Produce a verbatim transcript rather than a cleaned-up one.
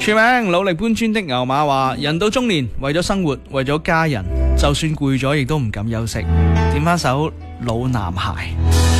全名努力搬磚的牛馬話：人到中年，為咗生活，為咗家人，就算攰咗，亦都唔敢休息。點翻首老男孩。